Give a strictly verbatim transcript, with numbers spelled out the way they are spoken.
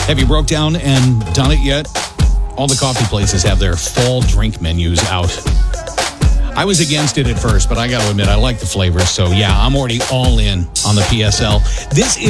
Have you broke down and done it yet? All the coffee places have their fall drink menus out. I was against it at first, but I got to admit, I like the flavors. So, yeah, I'm already all in on the P S L. This is